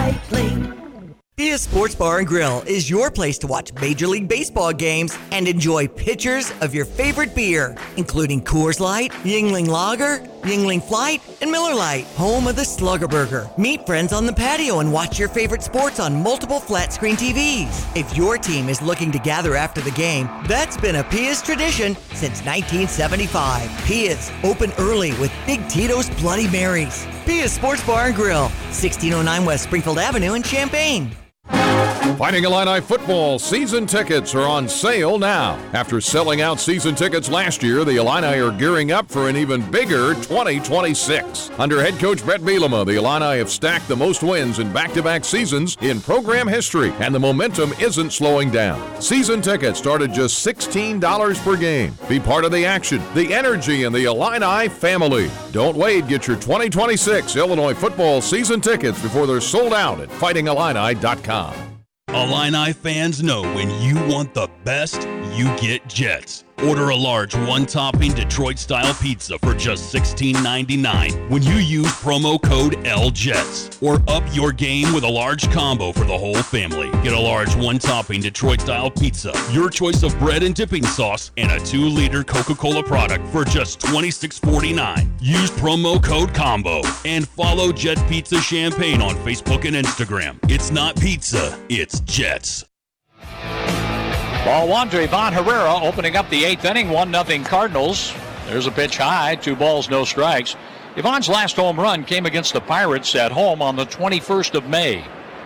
Recycling. Pia Sports Bar and Grill is your place to watch Major League Baseball games and enjoy pitchers of your favorite beer, including Coors Light, Yuengling Lager, Yuengling Flight, and Miller Lite, home of the Slugger Burger. Meet friends on the patio and watch your favorite sports on multiple flat screen TVs. If your team is looking to gather after the game, that's been a Pia's tradition since 1975. Pia's, open early with Big Tito's Bloody Marys. Pia's Sports Bar and Grill, 1609 West Springfield Avenue in Champaign. Fighting Illini football season tickets are on sale now. After selling out season tickets last year, the Illini are gearing up for an even bigger 2026. Under head coach Brett Bielema, the Illini have stacked the most wins in back-to-back seasons in program history, and the momentum isn't slowing down. Season tickets start at just $16 per game. Be part of the action, the energy, and the Illini family. Don't wait. Get your 2026 Illinois football season tickets before they're sold out at fightingillini.com. Illini fans know when you want the best, you get Jets. Order a large one-topping Detroit-style pizza for just $16.99 when you use promo code LJETS. Or up your game with a large combo for the whole family. Get a large one-topping Detroit-style pizza, your choice of bread and dipping sauce, and a 2-liter Coca-Cola product for just $26.49. Use promo code COMBO and follow Jet Pizza Champaign on Facebook and Instagram. It's not pizza, it's Jets. Ball one to Ivan Herrera, opening up the 8th inning, 1-0 Cardinals. There's a pitch high, 2 balls, no strikes. Ivan's last home run came against the Pirates at home on the 21st of May.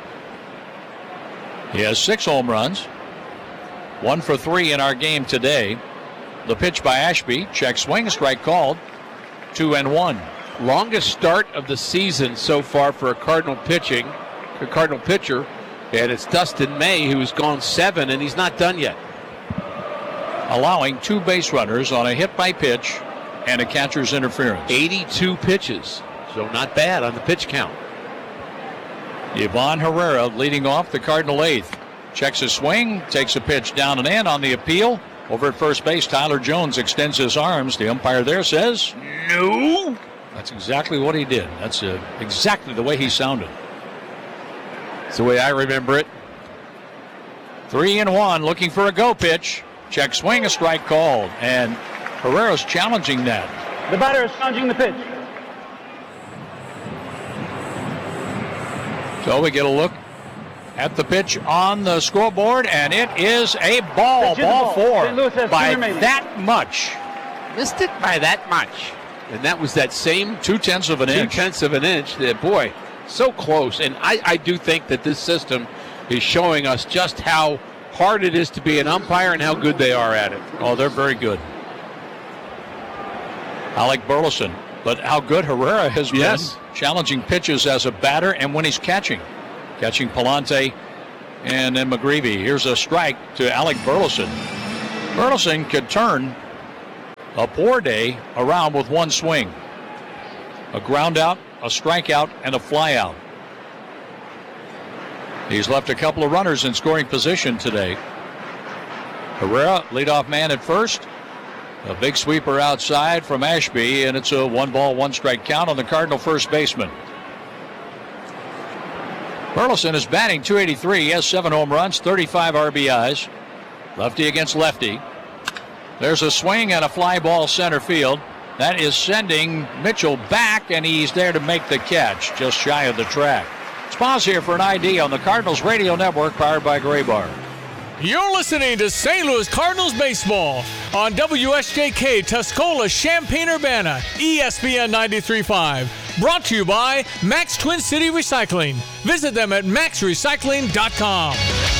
He has 6 home runs, 1 for 3 in our game today. The pitch by Ashby, check swing, strike called, 2-1. Longest start of the season so far for a Cardinal pitcher. And it's Dustin May, who's gone 7, and he's not done yet. Allowing 2 base runners on a hit by pitch and a catcher's interference. 82 pitches, so not bad on the pitch count. Ivan Herrera leading off the Cardinal 8th. Checks his swing, takes a pitch down and in on the appeal. Over at first base, Tyler Jones extends his arms. The umpire there says, no. That's exactly what he did. That's exactly the way he sounded. That's the way I remember it. 3-1, looking for a go pitch. Check swing, a strike called. And Herrera's challenging that. The batter is challenging the pitch. So we get a look at the pitch on the scoreboard, and it is a ball. Ball 4 by that much. Missed it by that much. And that was that same 0.2 of an inch. 0.2 of an inch. Boy, so close. And I do think that this system is showing us just how hard it is to be an umpire and how good they are at it. Oh, they're very good. Alec Burleson. But how good Herrera has been challenging pitches as a batter and when he's catching. Catching Palante and then McGreevy. Here's a strike to Alec Burleson. Burleson could turn a poor day around with one swing. A ground out, a strikeout, and a fly out. He's left a couple of runners in scoring position today. Herrera, leadoff man at first. A big sweeper outside from Ashby, and it's a 1-ball, 1-strike count on the Cardinal first baseman. Burleson is batting .283. He has 7 home runs, 35 RBIs. Lefty against lefty. There's a swing and a fly ball center field. That is sending Mitchell back, and he's there to make the catch just shy of the track. Let's pause here for an ID on the Cardinals Radio Network, powered by Graybar. You're listening to St. Louis Cardinals baseball on WSJK Tuscola Champaign-Urbana, ESPN 93.5. Brought to you by Max Twin City Recycling. Visit them at maxrecycling.com.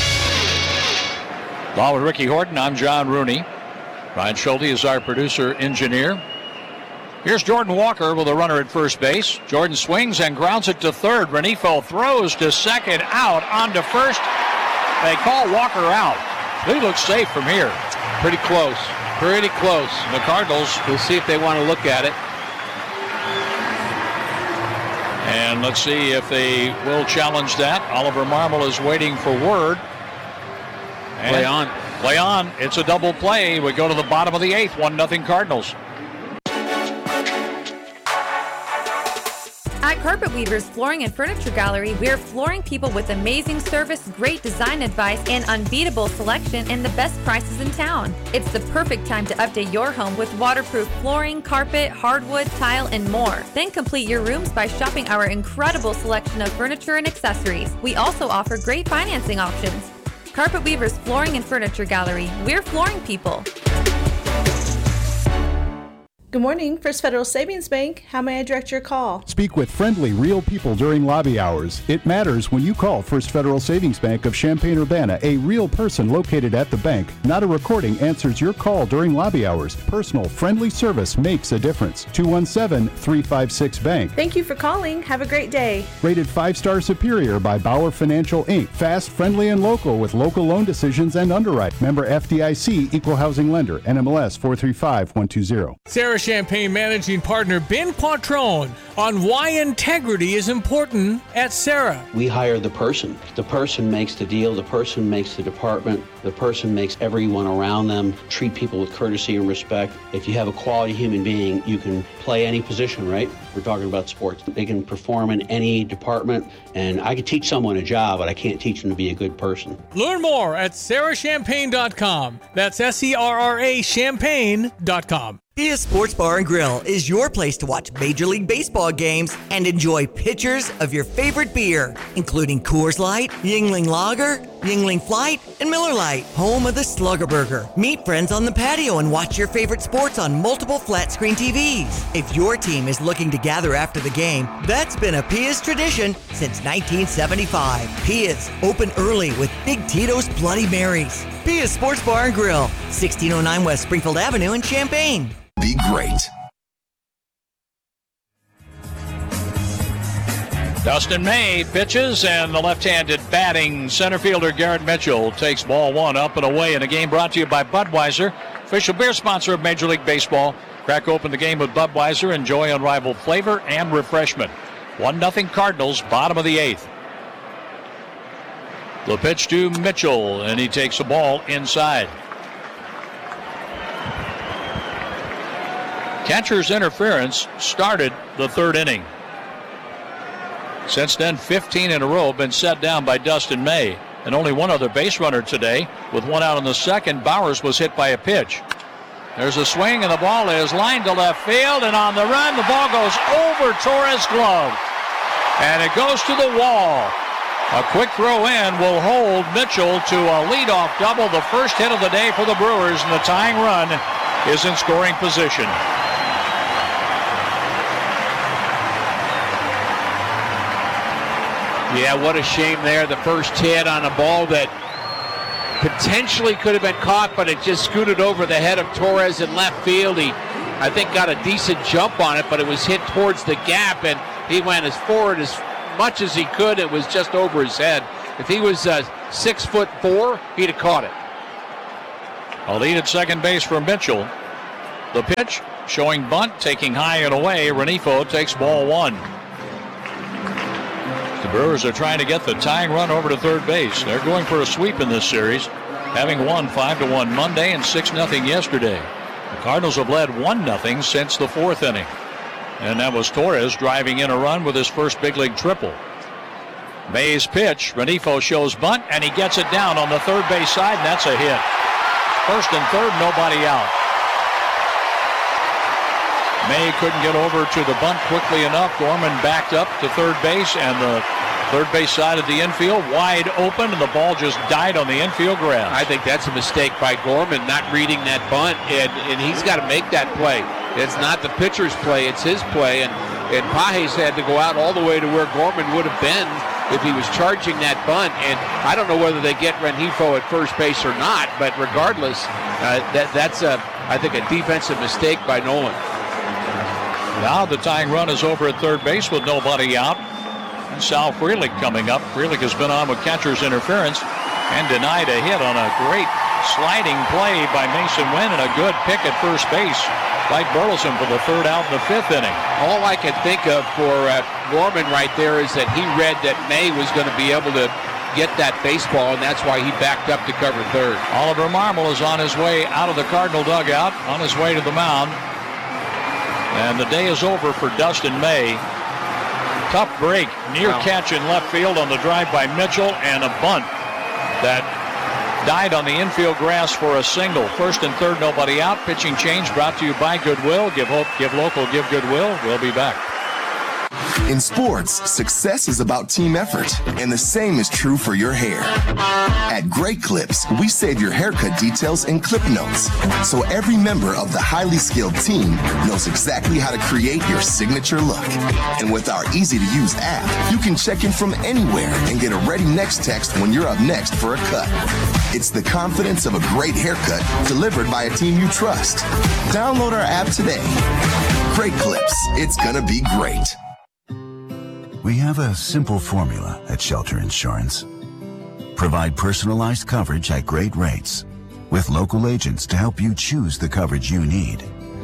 Along with Ricky Horton, I'm John Rooney. Ryan Schulte is our producer-engineer. Here's Jordan Walker with a runner at first base. Jordan swings and grounds it to third. Renifo throws to second, out onto first. They call Walker out. He looks safe from here. Pretty close. Pretty close. The Cardinals. We'll see if they want to look at it. And let's see if they will challenge that. Oliver Marmol is waiting for word. And play on. Play on. It's a double play. We go to the bottom of the 8th. 1-0 Cardinals. At Carpet Weavers Flooring and Furniture Gallery, we're flooring people with amazing service, great design advice, and unbeatable selection and the best prices in town. It's the perfect time to update your home with waterproof flooring, carpet, hardwood, tile, and more. Then complete your rooms by shopping our incredible selection of furniture and accessories. We also offer great financing options. Carpet Weavers Flooring and Furniture Gallery. We're flooring people. Good morning, First Federal Savings Bank. How may I direct your call? Speak with friendly, real people during lobby hours. It matters when you call First Federal Savings Bank of Champaign-Urbana. A real person located at the bank, not a recording, answers your call during lobby hours. Personal, friendly service makes a difference. 217-356-BANK. Thank you for calling. Have a great day. Rated 5-star superior by Bauer Financial, Inc. Fast, friendly, and local with local loan decisions and underwrite. Member FDIC, Equal Housing Lender, NMLS 435120. Sarah Champagne Managing Partner Ben Quattrone on why integrity is important at Sarah. We hire the person. The person makes the deal. The person makes the department. The person makes everyone around them treat people with courtesy and respect. If you have a quality human being, you can play any position, right? We're talking about sports. They can perform in any department, and I could teach someone a job, but I can't teach them to be a good person. Learn more at sarahchampagne.com. That's SERRA champagne.com. Pia's Sports Bar and Grill is your place to watch Major League Baseball games and enjoy pitchers of your favorite beer, including Coors Light, Yuengling Lager, Yuengling Flight, and Miller Lite, home of the Slugger Burger. Meet friends on the patio and watch your favorite sports on multiple flat-screen TVs. If your team is looking to gather after the game, that's been a Pia's tradition since 1975. Pia's, open early with Big Tito's Bloody Marys. Pia's Sports Bar and Grill, 1609 West Springfield Avenue in Champaign. Be great. Dustin May pitches, and the left-handed batting center fielder Garrett Mitchell takes ball one up and away in a game brought to you by Budweiser, official beer sponsor of Major League Baseball. Crack open the game with Budweiser. Enjoy unrivaled flavor and refreshment. 1-0 Cardinals, bottom of the 8th. The pitch to Mitchell, and he takes the ball inside. Catcher's interference started the third inning. Since then, 15 in a row have been set down by Dustin May. And only one other base runner today. With one out in the second, Bowers was hit by a pitch. There's a swing, and the ball is lined to left field. And on the run, the ball goes over Torres' glove. And it goes to the wall. A quick throw in will hold Mitchell to a leadoff double, the first hit of the day for the Brewers, and the tying run is in scoring position. Yeah, what a shame there. The first hit on a ball that potentially could have been caught, but it just scooted over the head of Torres in left field. He, I think, got a decent jump on it, but it was hit towards the gap, and he went as forward as much as he could. It was just over his head. If he was 6'4", he'd have caught it. A lead at second base for Mitchell. The pitch showing bunt, taking high and away. Renifo takes ball one. The Brewers are trying to get the tying run over to third base. They're going for a sweep in this series, having won 5-1 Monday and 6-0 yesterday. The Cardinals have led 1-0 since the fourth inning. And that was Torres driving in a run with his first big league triple. May's pitch, Renifo shows bunt, and he gets it down on the third base side, and that's a hit. First and third, nobody out. May couldn't get over to the bunt quickly enough. Gorman backed up to third base, and the third base side of the infield wide open, and the ball just died on the infield grass. I think that's a mistake by Gorman, not reading that bunt, and he's got to make that play. It's not the pitcher's play, it's his play, and Pages had to go out all the way to where Gorman would have been if he was charging that bunt, and I don't know whether they get Renifo at first base or not, but regardless, that's I think a defensive mistake by Nolan. Now the tying run is over at third base with nobody out. And Sal Frelick coming up. Frelick has been on with catcher's interference and denied a hit on a great sliding play by Mason Wynn, and a good pick at first base by Burleson for the third out in the fifth inning. All I can think of for Gorman right there is that he read that May was going to be able to get that baseball, and that's why he backed up to cover third. Oliver Marmol is on his way out of the Cardinal dugout, on his way to the mound. And the day is over for Dustin May. Tough break, near catch in left field on the drive by Mitchell, and a bunt that died on the infield grass for a single. First and third, nobody out. Pitching change brought to you by Goodwill. Give hope, give local, give Goodwill. We'll be back. In sports, success is about team effort, and the same is true for your hair. At Great Clips, we save your haircut details in clip notes, so every member of the highly skilled team knows exactly how to create your signature look. And with our easy-to-use app, you can check in from anywhere and get a ready next text when you're up next for a cut. It's the confidence of a great haircut delivered by a team you trust. Download our app today. Great Clips, it's gonna be great. We have a simple formula at Shelter Insurance. Provide personalized coverage at great rates with local agents to help you choose the coverage you need.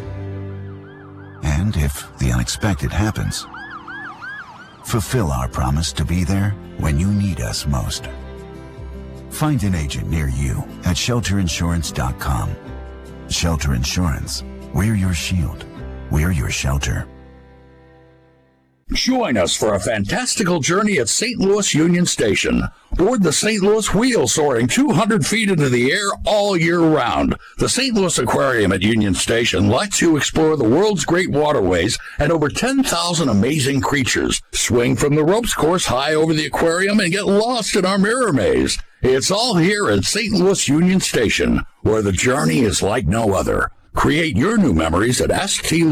And if the unexpected happens, fulfill our promise to be there when you need us most. Find an agent near you at shelterinsurance.com. Shelter Insurance. We're your shield. We're your shelter. Join us for a fantastical journey at St. Louis Union Station. Board the St. Louis Wheel soaring 200 feet into the air all year round. The St. Louis Aquarium at Union Station lets you explore the world's great waterways and over 10,000 amazing creatures. Swing from the ropes course high over the aquarium and get lost in our mirror maze. It's all here at St. Louis Union Station, where the journey is like no other. Create your new memories at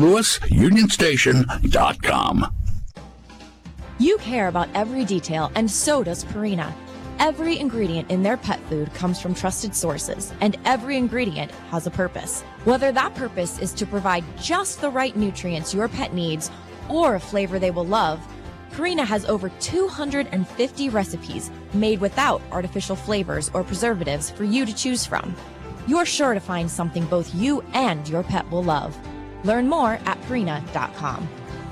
stlouisunionstation.com. You care about every detail, and so does Purina. Every ingredient in their pet food comes from trusted sources, and every ingredient has a purpose. Whether that purpose is to provide just the right nutrients your pet needs or a flavor they will love, Purina has over 250 recipes made without artificial flavors or preservatives for you to choose from. You're sure to find something both you and your pet will love. Learn more at Purina.com.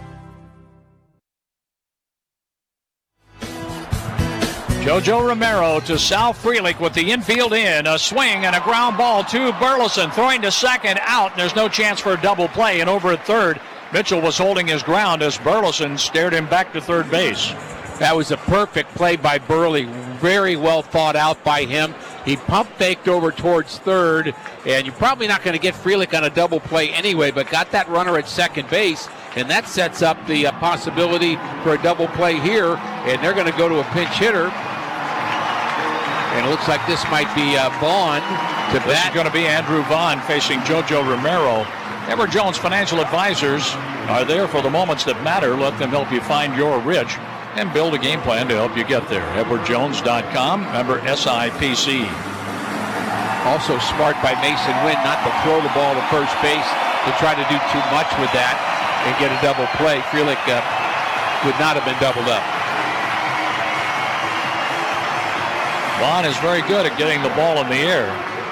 JoJo Romero to Sal Frelick with the infield in. A swing and a ground ball to Burleson. Throwing to second, out. And there's no chance for a double play. And over at third, Mitchell was holding his ground as Burleson stared him back to third base. That was a perfect play by Burley. Very well thought out by him. He pump faked over towards third. And you're probably not going to get Frelick on a double play anyway, but got that runner at second base. And that sets up the possibility for a double play here. And they're going to go to a pinch hitter. And it looks like this might be Vaughn to bat. This is going to be Andrew Vaughn facing JoJo Romero. Edward Jones Financial Advisors are there for the moments that matter. Let them help you find your rich and build a game plan to help you get there. EdwardJones.com, member SIPC. Also smart by Mason Wynn not to throw the ball to first base, to try to do too much with that and get a double play. Frelick would not have been doubled up. Vaughn is very good at getting the ball in the air.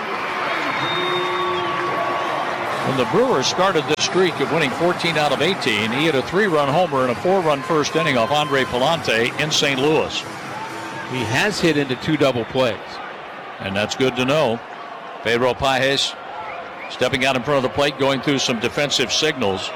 When the Brewers started this streak of winning 14 out of 18, he had a 3-run homer and a 4-run first inning off Andre Palante in St. Louis. He has hit into 2 double plays. And that's good to know. Pedro Pages stepping out in front of the plate, going through some defensive signals.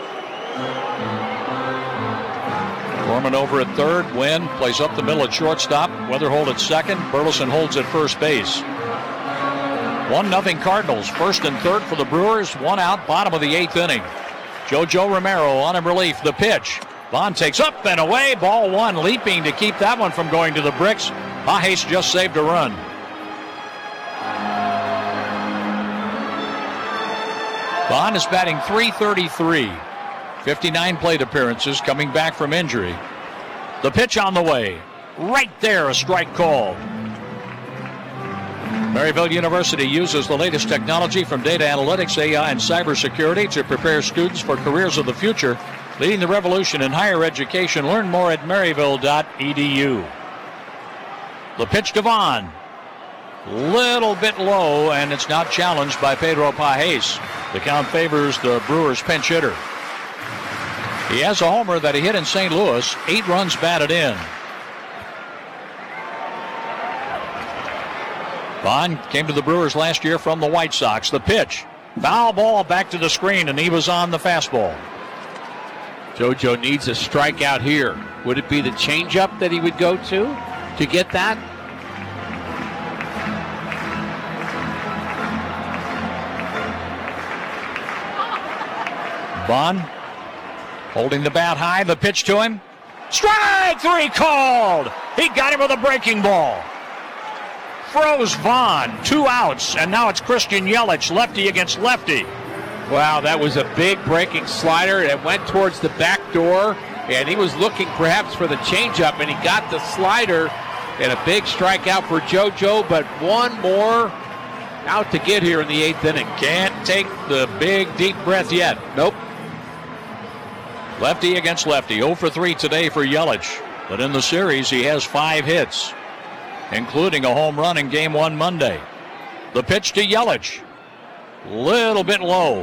Gorman over at third. Wynn plays up the middle at shortstop. Weatherhold at second. Burleson holds at first base. 1-0 Cardinals. First and third for the Brewers. 1 out, bottom of the 8th inning. JoJo Romero on in relief. The pitch. Vaughn takes up and away. Ball 1, leaping to keep that one from going to the bricks. Pages just saved a run. Vaughn is batting .333. 59 plate appearances, coming back from injury. The pitch on the way. Right there, a strike call. Maryville University uses the latest technology from data analytics, AI, and cybersecurity to prepare students for careers of the future, leading the revolution in higher education. Learn more at maryville.edu. The pitch to Vaughn. Little bit low, and it's now challenged by Pedro Pages. The count favors the Brewers pinch hitter. He has a homer that he hit in St. Louis. 8 runs batted in. Vaughn came to the Brewers last year from the White Sox. The pitch. Foul ball back to the screen, and he was on the fastball. JoJo needs a strikeout here. Would it be the changeup that he would go to get that? Vaughn holding the bat high. The pitch to him. Strike 3 called. He got him with a breaking ball. Froze Vaughn. 2 outs. And now it's Christian Yelich, lefty against lefty. Wow, that was a big breaking slider. It went towards the back door, and he was looking perhaps for the changeup, and he got the slider, and a big strikeout for JoJo, but one more out to get here in the 8th inning. Can't take the big, deep breath yet. Nope. Lefty against lefty. 0 for 3 today for Yelich. But in the series, he has 5 hits, including a home run in Game 1 Monday. The pitch to Yelich. Little bit low.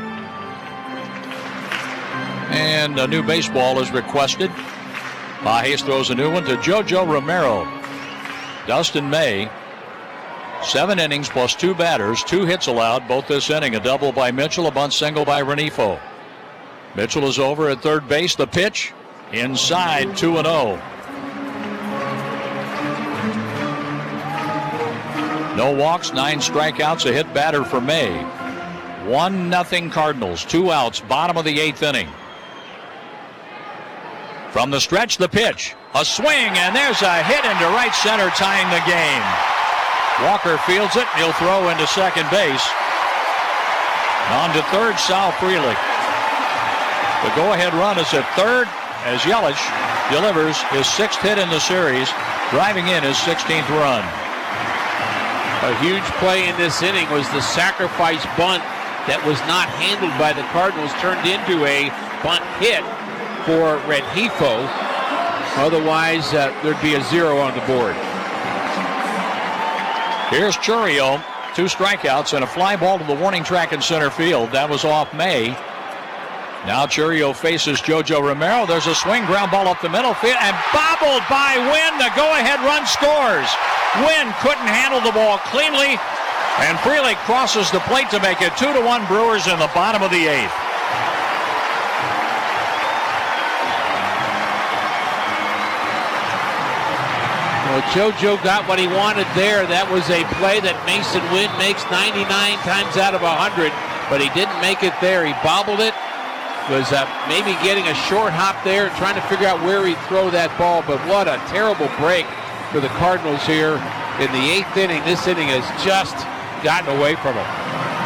And a new baseball is requested. Pages throws a new one to JoJo Romero. Dustin May, 7 innings plus 2 batters, 2 hits allowed, both this inning. A double by Mitchell, a bunt single by Renifo. Mitchell is over at third base. The pitch inside, 2-0. No walks, 9 strikeouts, a hit batter for May. 1-0 Cardinals, 2 outs, bottom of the 8th inning. From the stretch, the pitch, a swing, and there's a hit into right center, tying the game. Walker fields it, he'll throw into second base. On to third, Sal Frelick. The go-ahead run is at third as Yelich delivers his 6th hit in the series, driving in his 16th run. A huge play in this inning was the sacrifice bunt that was not handled by the Cardinals, turned into a bunt hit for Renifo. Otherwise, there'd be a 0 on the board. Here's Chourio, 2 strikeouts and a fly ball to the warning track in center field. That was off May. Now Chourio faces JoJo Romero. There's a swing, ground ball up the middle field, and bobbled by Wynn. The go-ahead run scores. Wynn couldn't handle the ball cleanly, and Frelick crosses the plate to make it 2-1 Brewers in the bottom of the 8th. Well, JoJo got what he wanted there. That was a play that Mason Wynn makes 99 times out of 100, but he didn't make it there. He bobbled it. Was maybe getting a short hop there, trying to figure out where he'd throw that ball, but what a terrible break for the Cardinals here in the 8th inning. This inning has just gotten away from him.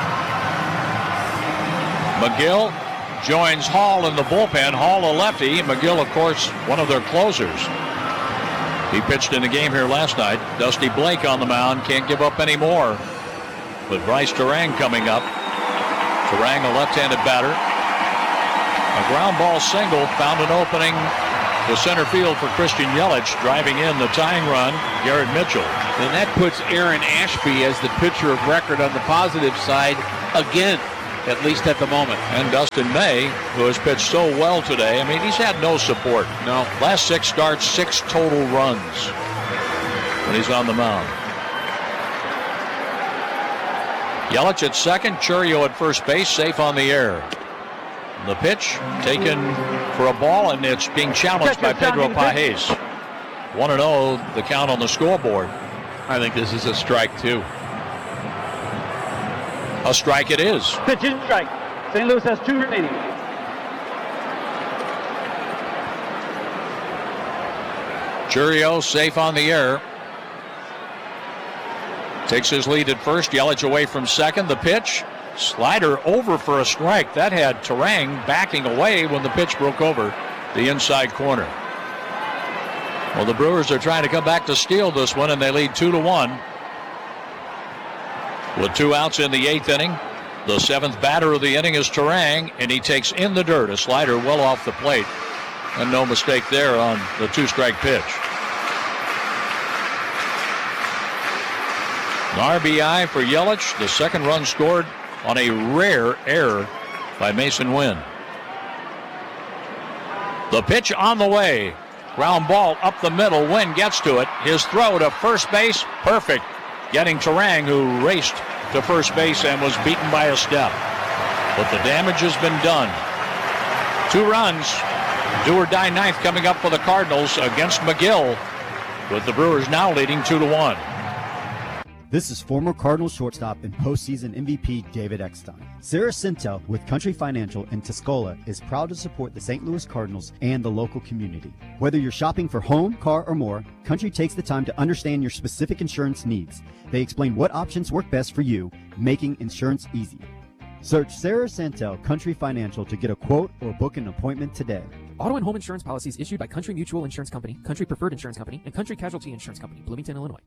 McGill joins Hall in the bullpen. Hall a lefty. McGill, of course, one of their closers. He pitched in the game here last night. Dusty Blake on the mound. Can't give up any more. But Bryce Turang coming up. Turang, a left-handed batter. A ground ball single found an opening to center field for Christian Yelich, driving in the tying run, Garrett Mitchell. And that puts Aaron Ashby as the pitcher of record on the positive side again, at least at the moment. And Dustin May, who has pitched so well today. I mean, he's had no support. No. Last 6 starts, 6 total runs when he's on the mound. Yelich at second, Chourio at first base, safe on the air. The pitch taken for a ball, and it's being challenged by Pedro Pages. 1-0 the count on the scoreboard. I think this is a strike, too. A strike it is. Pitch is strike. St. Louis has 2 remaining. Chourio safe on the air. Takes his lead at first. Yelich away from second. The pitch. Slider over for a strike. That had Turang backing away when the pitch broke over the inside corner. Well, the Brewers are trying to come back to steal this one, and they lead 2-1. With 2 outs in the 8th inning, the 7th batter of the inning is Turang, and he takes in the dirt. A slider well off the plate, and no mistake there on the 2-strike pitch. An RBI for Yelich, the 2nd run scored on a rare error by Mason Wynn. The pitch on the way. Ground ball up the middle. Wynn gets to it. His throw to first base, perfect. Getting Turang, who raced to first base and was beaten by a step. But the damage has been done. 2 runs Do-or-die ninth coming up for the Cardinals against McGill, with the Brewers now leading 2-1. This is former Cardinals shortstop and postseason MVP David Eckstein. Sarah Sintel with Country Financial in Tuscola is proud to support the St. Louis Cardinals and the local community. Whether you're shopping for home, car, or more, Country takes the time to understand your specific insurance needs. They explain what options work best for you, making insurance easy. Search Sarah Sintel Country Financial to get a quote or book an appointment today. Auto and home insurance policies issued by Country Mutual Insurance Company, Country Preferred Insurance Company, and Country Casualty Insurance Company, Bloomington, Illinois.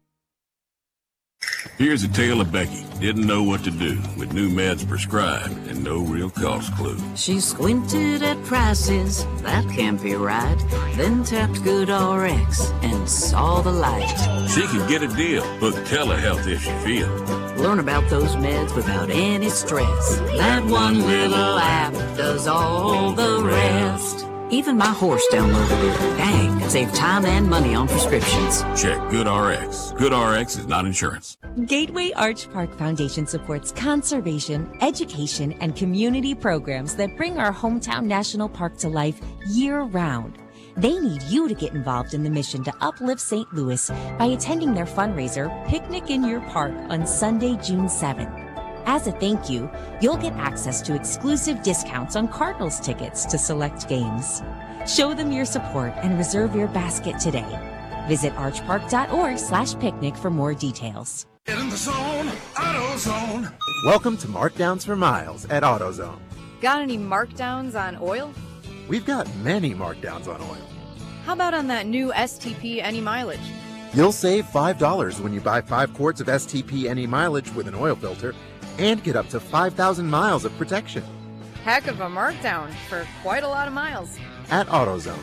Here's a tale of Becky. Didn't know what to do with new meds prescribed and no real cost clue. She squinted at prices, that can't be right. Then tapped GoodRx and saw the light. She could get a deal. Book telehealth if she feels. Learn about those meds without any stress. That one little app does all the rest. Even my horse downloaded it. Dang, save time and money on prescriptions. Check GoodRx. GoodRx is not insurance. Gateway Arch Park Foundation supports conservation, education, and community programs that bring our hometown national park to life year-round. They need you to get involved in the mission to uplift St. Louis by attending their fundraiser, Picnic in Your Park, on Sunday, June 7th. As a thank you, you'll get access to exclusive discounts on Cardinals tickets to select games. Show them your support and reserve your basket today. Visit archpark.org/picnic for more details. Get in the zone, AutoZone. Welcome to Markdowns for Miles at AutoZone. Got any markdowns on oil? We've got many markdowns on oil. How about on that new STP Any Mileage? You'll save $5 when you buy 5 quarts of STP Any Mileage with an oil filter and get up to 5,000 miles of protection. Heck of a markdown for quite a lot of miles. At AutoZone.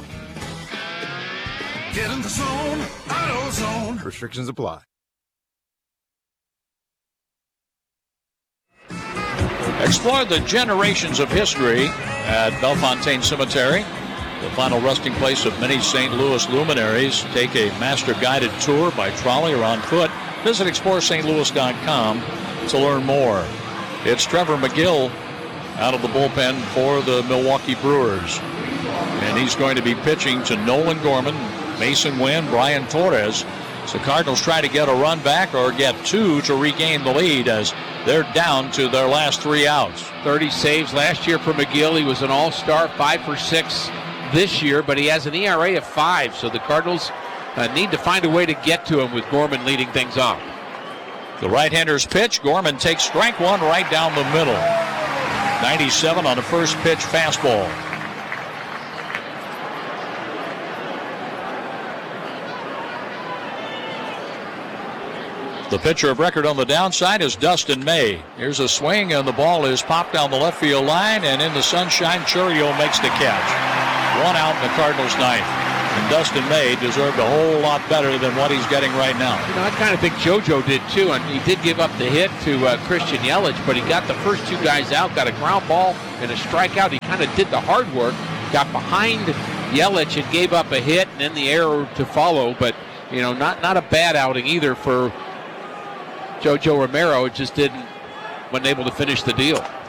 Get in the zone, AutoZone. Restrictions apply. Explore the generations of history at Bellefontaine Cemetery, the final resting place of many St. Louis luminaries. Take a master guided tour by trolley or on foot. Visit ExploreSt.Louis.com to learn more. It's Trevor McGill out of the bullpen for the Milwaukee Brewers. And he's going to be pitching to Nolan Gorman, Mason Wynn, Brian Torres. So Cardinals try to get a run back or get 2 to regain the lead as they're down to their last 3 outs. 30 saves last year for McGill. He was an all-star, 5 for 6 this year, but he has an ERA of 5. So the Cardinals need to find a way to get to him with Gorman leading things off. The right-hander's pitch. Gorman takes strike 1 right down the middle. 97 on the first pitch fastball. The pitcher of record on the downside is Dustin May. Here's a swing, and the ball is popped down the left field line, and in the sunshine, Churio makes the catch. 1 out in the Cardinals' ninth. And Dustin May deserved a whole lot better than what he's getting right now. You know, I kind of think JoJo did too, and he did give up the hit to Christian Yelich, but he got the first 2 guys out, got a ground ball and a strikeout. He kind of did the hard work, got behind Yelich and gave up a hit and then the error to follow, but you know, not a bad outing either for JoJo Romero. It just wasn't able to finish the deal.